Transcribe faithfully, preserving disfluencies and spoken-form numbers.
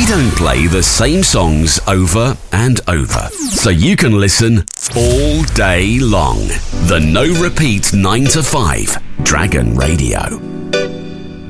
don't play the same songs over and over, so you can listen all day long. The No Repeat nine to five Dragon Radio.